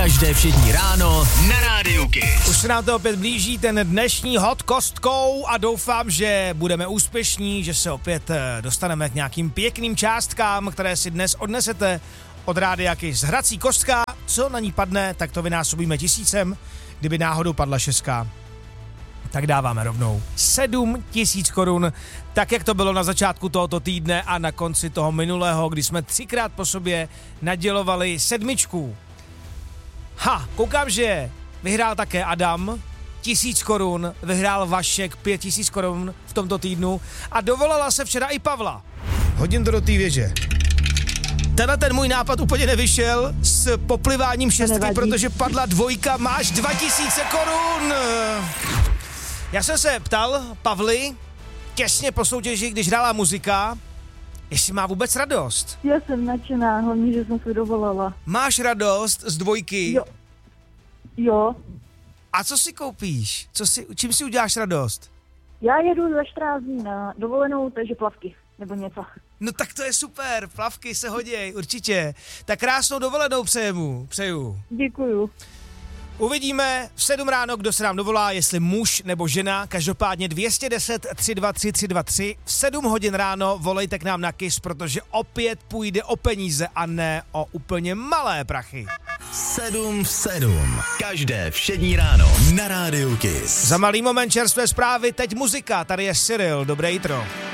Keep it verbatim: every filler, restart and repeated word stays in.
Každé všední ráno na Rádiu Kiss. Už se nám to opět blíží, ten dnešní hod kostkou a doufám, že budeme úspěšní, že se opět dostaneme k nějakým pěkným částkám, které si dnes odnesete od Rádia Kiss. Hrací kostka, co na ní padne, tak to vynásobíme tisícem, kdyby náhodou padla šestka. Tak dáváme rovnou sedm tisíc korun, tak jak to bylo na začátku tohoto týdne a na konci toho minulého, kdy jsme třikrát po sobě nadělovali sedmičku. Ha, koukám, že vyhrál také Adam, tisíc korun, vyhrál Vašek pět tisíc korun v tomto týdnu a dovolala se včera i Pavla. Hodím to do té věže. Tenhle ten můj nápad úplně nevyšel s popliváním šestky, protože padla dvojka, máš dva tisíce korun. Já jsem se ptal Pavly těsně po soutěži, když hrála muzika, jestli má vůbec radost. Já jsem nadšená, hlavně, že jsem se dovolala. Máš radost z dvojky? Jo. Jo. A co si koupíš? Co si, čím si uděláš radost? Já jedu za čtrnáct dní na dovolenou, takže plavky, nebo něco. No tak to je super, plavky se hoděj, určitě. Tak krásnou dovolenou přeju. přeju. Děkuju. Uvidíme v sedm ráno, kdo se nám dovolá, jestli muž nebo žena, každopádně dvě stě deset tři dva tři tři dva tři. V sedm hodin ráno volejte k nám na Kiss, protože opět půjde o peníze a ne o úplně malé prachy. sedm sedm. Každé všední ráno na Rádiu Kiss. Za malý moment čerstvé zprávy, teď muzika, tady je Cyril, dobré jitro.